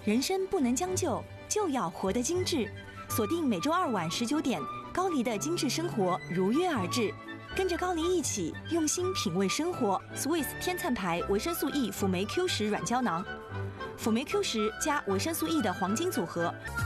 人生不能将就，就要活得精致。锁定每周二晚19点，高黎的精致生活如约而至。跟着高黎一起用心品味生活。Swiss 天粲牌维生素 E 辅酶 Q10软胶囊，辅酶 Q10加维生素 E 的黄金组合，